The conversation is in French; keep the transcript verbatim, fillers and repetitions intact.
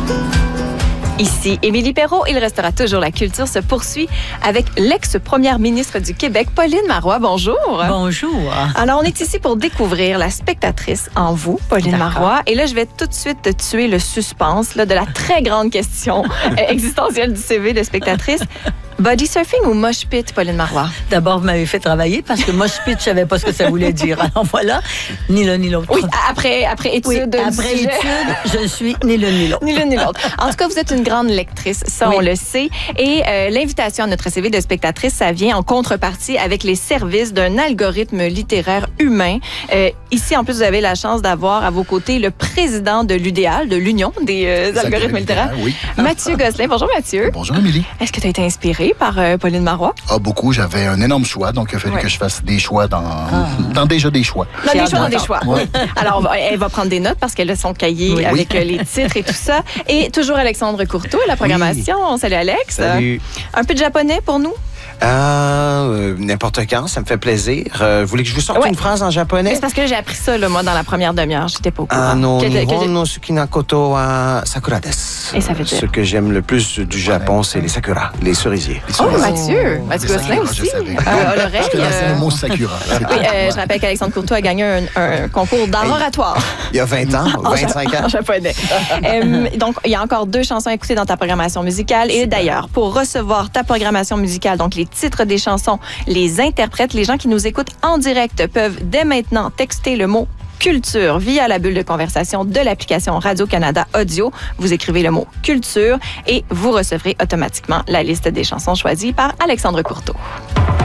Ici Émilie Perrault. Il restera toujours la culture se poursuit avec l'ex-première ministre du Québec, Pauline Marois. Bonjour. Bonjour. Alors, on est ici pour découvrir la spectatrice en vous, Pauline Marois. Et là, je vais tout de suite te tuer le suspense là, de la très grande question existentielle du C V de spectatrice. Body surfing ou mosh pit, Pauline Marois? D'abord, vous m'avez fait travailler parce que mosh pit, je savais pas ce que ça voulait dire. Alors voilà, ni l'un ni l'autre. Oui, après, après étude. Oui, du après sujet. étude, je suis ni l'un ni l'autre. Ni l'une ni l'autre. En tout cas, vous êtes une grande lectrice, ça Oui. on le sait. Et euh, l'invitation à notre C V de spectatrice, ça vient en contrepartie avec les services d'un algorithme littéraire humain. Euh, ici, en plus, vous avez la chance d'avoir à vos côtés le président de l'U D A L, de l'Union des euh, algorithmes littéraires, oui. Mathieu Gosselin. Bonjour Mathieu. Bonjour Émilie. Est-ce que tu as été inspiré par euh, Pauline Marois? Ah, beaucoup. J'avais un énorme choix, donc il a fallu Ouais. que je fasse des choix dans, Ah. dans déjà des choix. Dans J'ai des hâte choix, dans des d'entendre. choix. Ouais. Alors, on va- elle va prendre des notes parce qu'elle a son cahier Oui. avec euh, les titres et tout ça. Et toujours Alexandre Courteau, la programmation. Salut Alex. Salut. Un peu de japonais pour nous? Euh, n'importe quand, ça me fait plaisir. Euh, vous voulez que je vous sorte Ouais. une phrase en japonais? C'est parce que j'ai appris ça, là, moi, dans la première demi-heure. J'étais pas au courant. Ah non, Que- que j'ai- Nihon no suki na koto wa sakura desu. Et ça veut dire? Ce que j'aime le plus du Japon, c'est les sakura, les cerisiers. Oh, Les Mathieu! Mathieu Les Gosselin Sakura, aussi. je savais. Euh, à l'oreille. Je connaissais euh, le mot Sakura. Oui, euh, je rappelle qu'Alexandre Courteau a gagné un, un concours d'art Hey. oratoire Il y a vingt ans, vingt-cinq en ans. japonais. Euh, donc, il y a encore deux chansons à écouter dans ta programmation musicale. Et d'ailleurs, pour recevoir ta programmation musicale, donc les titres des chansons, les interprètes, les gens qui nous écoutent en direct peuvent dès maintenant texter le mot culture via la bulle de conversation de l'application Radio-Canada Audio. Vous écrivez le mot culture et vous recevrez automatiquement la liste des chansons choisies par Alexandre Courteau.